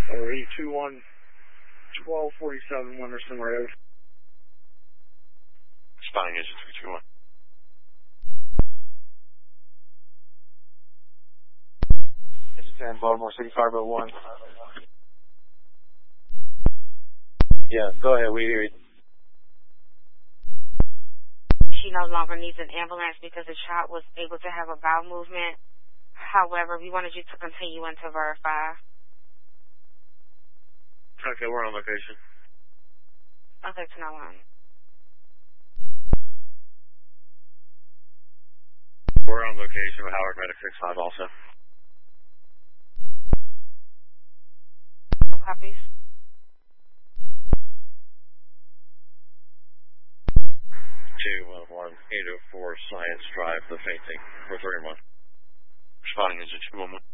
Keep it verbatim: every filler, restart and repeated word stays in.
Or eight two one, twelve forty-seven Winterston Road. Responding engine three two one. Engine ten, Baltimore City five oh one. Yeah, go ahead, we hear you. She no longer needs an ambulance because the child was able to have a bowel movement. However, we wanted you to continue and to verify. Okay, we're on location. Okay, two nine one. We're on location with Howard Medic six five also. No copies. two one one, eight oh four Science Drive, the fainting, four thirty-one. Responding engine two one one.